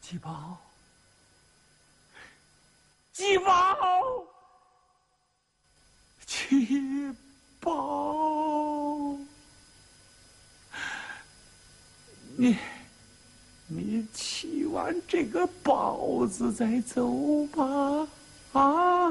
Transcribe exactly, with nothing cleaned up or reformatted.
季宝，季宝，季宝，你你沏完这个包子再走吧，啊！